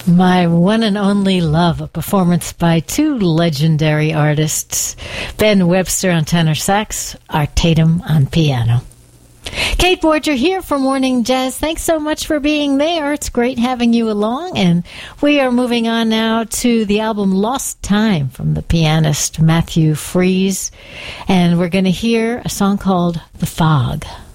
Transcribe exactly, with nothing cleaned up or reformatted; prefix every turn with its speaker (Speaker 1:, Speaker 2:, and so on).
Speaker 1: My One and Only Love, a performance by two legendary artists, Ben Webster on tenor sax, Art Tatum on piano. Kate Borger here for Morning Jazz. Thanks so much for being there. It's great having you along. And we are moving on now to the album Lost Time from the pianist Matthew Freese. And we're going to hear a song called The Fog.